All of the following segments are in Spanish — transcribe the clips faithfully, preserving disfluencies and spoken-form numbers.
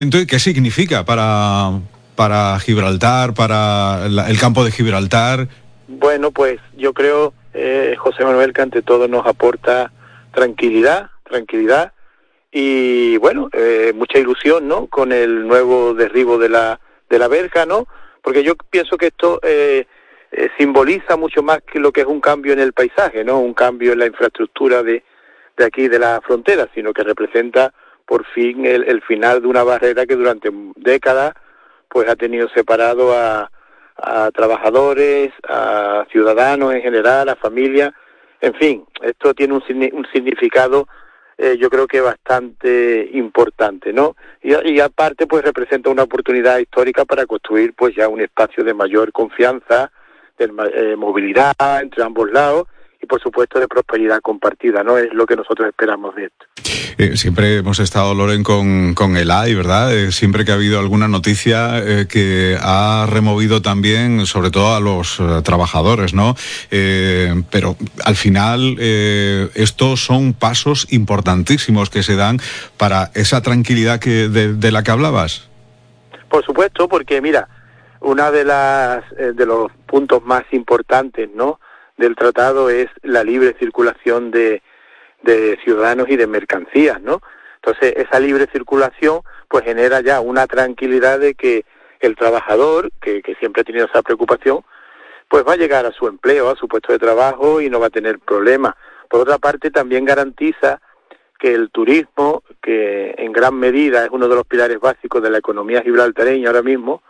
Entonces, ¿qué significa para, para Gibraltar, para la, el campo de Gibraltar? Bueno, pues yo creo, eh, José Manuel, que ante todo nos aporta tranquilidad, tranquilidad y, bueno, eh, mucha ilusión, ¿no?, con el nuevo derribo de la de la verja, ¿no?, porque yo pienso que esto eh, eh, simboliza mucho más que lo que es un cambio en el paisaje, ¿no?, un cambio en la infraestructura de, de aquí, de la frontera, sino que representa por fin el, el final de una barrera que durante décadas pues ha tenido separado a, a trabajadores, a ciudadanos en general, a familias, en fin, esto tiene un, un significado eh, yo creo que bastante importante, ¿no? Y, y aparte pues representa una oportunidad histórica para construir pues ya un espacio de mayor confianza, de eh, movilidad entre ambos lados, y por supuesto de prosperidad compartida, ¿no? Es lo que nosotros esperamos de esto. Eh, siempre hemos estado, Loren, con, con el A I, ¿verdad? Eh, siempre que ha habido alguna noticia eh, que ha removido también, sobre todo a los eh, trabajadores, ¿no? Eh, pero al final eh, estos son pasos importantísimos que se dan para esa tranquilidad que de, de la que hablabas. Por supuesto, porque mira, una de las eh, de los puntos más importantes, ¿no?, del tratado es la libre circulación de, de ciudadanos y de mercancías, ¿no? Entonces, esa libre circulación pues genera ya una tranquilidad de que el trabajador, que, que siempre ha tenido esa preocupación, pues va a llegar a su empleo, a su puesto de trabajo y no va a tener problemas. Por otra parte, también garantiza que el turismo, que en gran medida es uno de los pilares básicos de la economía gibraltareña ahora mismo,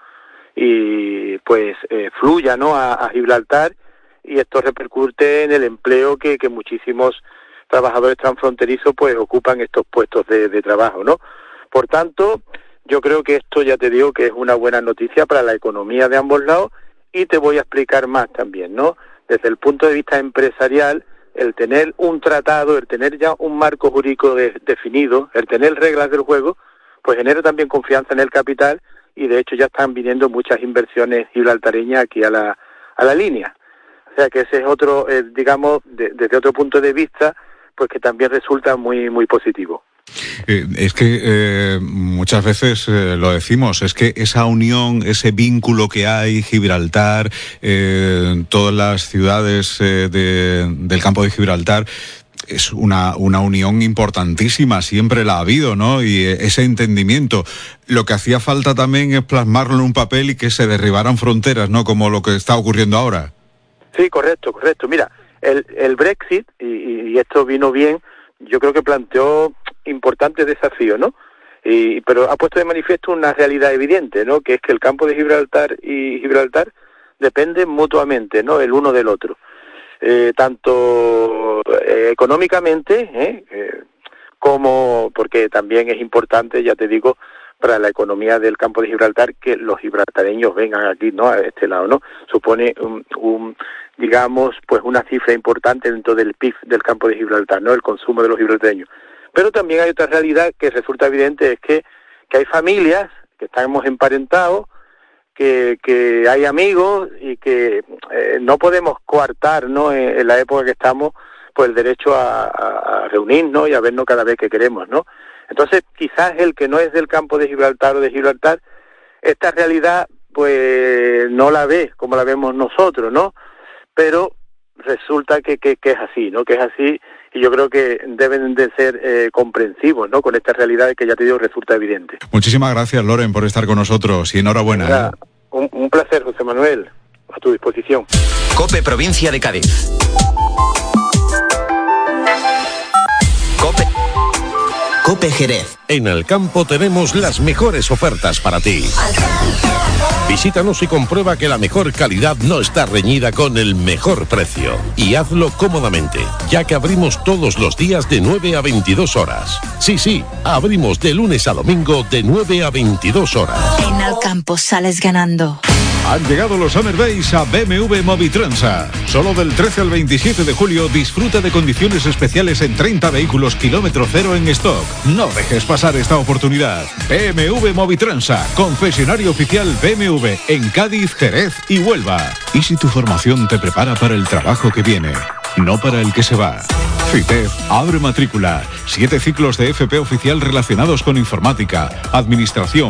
y pues eh, fluya, ¿no?, a, a Gibraltar, y esto repercute en el empleo que, que muchísimos trabajadores transfronterizos pues ocupan estos puestos de, de trabajo, ¿no? Por tanto, yo creo que esto, ya te digo, que es una buena noticia para la economía de ambos lados, y te voy a explicar más también, ¿no? Desde el punto de vista empresarial, el tener un tratado, el tener ya un marco jurídico de, definido, el tener reglas del juego, pues genera también confianza en el capital, y de hecho ya están viniendo muchas inversiones gibraltareñas aquí a la, a la línea. O sea que ese es otro, eh, digamos, de, desde otro punto de vista, pues que también resulta muy muy positivo. Eh, es que eh, muchas veces eh, lo decimos, es que esa unión, ese vínculo que hay, Gibraltar, eh, todas las ciudades eh, de, del campo de Gibraltar, es una, una unión importantísima, siempre la ha habido, ¿no? Y ese entendimiento. Lo que hacía falta también es plasmarlo en un papel y que se derribaran fronteras, ¿no?, como lo que está ocurriendo ahora. Sí, correcto, correcto. Mira, el, el Brexit, y, y esto vino bien, yo creo que planteó importantes desafíos, ¿no? Y, pero ha puesto de manifiesto una realidad evidente, ¿no?, que es que el campo de Gibraltar y Gibraltar dependen mutuamente, ¿no?, el uno del otro. Eh, tanto eh, económicamente, ¿eh? Eh, como porque también es importante, ya te digo, para la economía del campo de Gibraltar que los gibraltareños vengan aquí, ¿no?, a este lado, ¿no? Supone un, un digamos, pues una cifra importante dentro del P I B del campo de Gibraltar, ¿no?, el consumo de los gibraltareños. Pero también hay otra realidad que resulta evidente, es que, que hay familias que estamos emparentados, que, que hay amigos y que eh, no podemos coartar, ¿no?, en, en la época que estamos, pues el derecho a, a, a reunirnos y a vernos cada vez que queremos, ¿no? Entonces, quizás el que no es del campo de Gibraltar o de Gibraltar, esta realidad, pues, no la ve como la vemos nosotros, ¿no? Pero resulta que, que, que es así, ¿no? Que es así, y yo creo que deben de ser eh, comprensivos, ¿no?, con esta realidad que ya te digo resulta evidente. Muchísimas gracias, Loren, por estar con nosotros, y enhorabuena. Mira, ¿eh? un, un placer, José Manuel, a tu disposición. COPE Provincia de Cádiz. COPE. COPE Jerez. En Alcampo tenemos las mejores ofertas para ti. Visítanos y comprueba que la mejor calidad no está reñida con el mejor precio. Y hazlo cómodamente, ya que abrimos todos los días de nueve a veintidós horas. Sí, sí, abrimos de lunes a domingo de nueve a veintidós horas. En Alcampo sales ganando. Han llegado los Summer Days a B M W Movitransa. Solo del trece al veintisiete de julio disfruta de condiciones especiales en treinta vehículos kilómetro cero en stock. No dejes pasar esta oportunidad. B M W Movitransa, concesionario oficial B M W en Cádiz, Jerez y Huelva. ¿Y si tu formación te prepara para el trabajo que viene? no para el que se va. CITEF abre matrícula. Siete ciclos de F P oficial relacionados con informática, administración,